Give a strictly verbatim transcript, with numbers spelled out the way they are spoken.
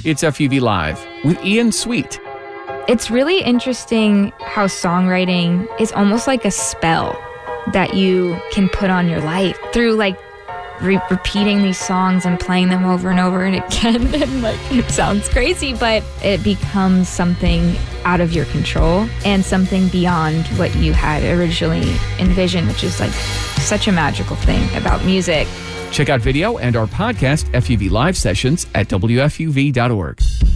It's F U V Live with Ian Sweet. It's really interesting how songwriting is almost like a spell that you can put on your life through like re- repeating these songs and playing them over and over and again. And like, it sounds crazy, but it becomes something out of your control and something beyond what you had originally envisioned, which is like such a magical thing about music. Check out video and our podcast, F U V Live Sessions, at W F U V dot org.